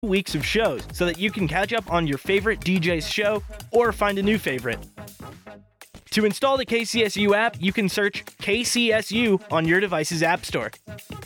weeks of shows so that you can catch up on your favorite DJ's show or find a new favorite. To install the KCSU app, you can search KCSU on your device's app store.